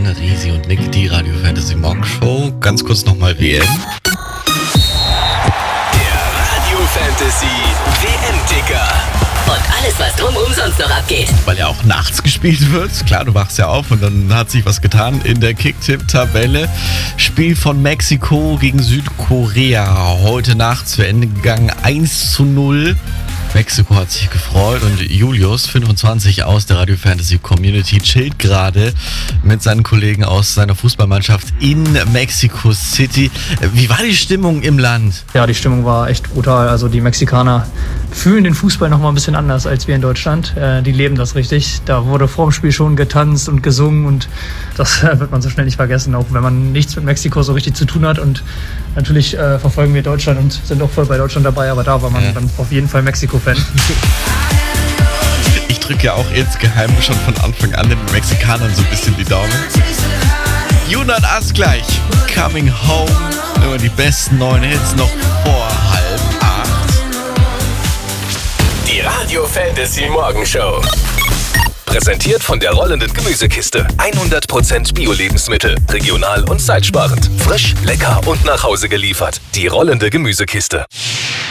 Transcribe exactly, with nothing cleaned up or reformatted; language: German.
Risi und Nick, die Radio Fantasy Morgen Show. Ganz kurz nochmal W M. Der Radio Fantasy W M-Ticker. Und alles, was drumherum sonst noch abgeht. Weil ja auch nachts gespielt wird. Klar, du wachst ja auf und dann hat sich was getan in der Kicktipp-Tabelle. Spiel von Mexiko gegen Südkorea. Heute Nacht zu Ende gegangen. eins zu null. Mexiko hat sich gefreut und Julius, fünfundzwanzig, aus der Radio Fantasy Community, chillt gerade mit seinen Kollegen aus seiner Fußballmannschaft in Mexico City. Wie war die Stimmung im Land? Ja, die Stimmung war echt brutal. Also die Mexikaner fühlen den Fußball noch mal ein bisschen anders als wir in Deutschland. Äh, die leben das richtig. Da wurde vorm Spiel schon getanzt und gesungen und das äh, wird man so schnell nicht vergessen, auch wenn man nichts mit Mexiko so richtig zu tun hat. Und natürlich äh, verfolgen wir Deutschland und sind auch voll bei Deutschland dabei, aber da war man ja dann auf jeden Fall Mexiko-Fan. Ich drücke ja auch insgeheim schon von Anfang an den Mexikanern so ein bisschen die Daumen. Junat Asgleich, Coming Home. Immer die besten neuen Hits noch vor halb acht. Die Radio Fantasy Morgen Show. Präsentiert von der rollenden Gemüsekiste. hundert Prozent Bio-Lebensmittel, regional und zeitsparend. Frisch, lecker und nach Hause geliefert. Die rollende Gemüsekiste.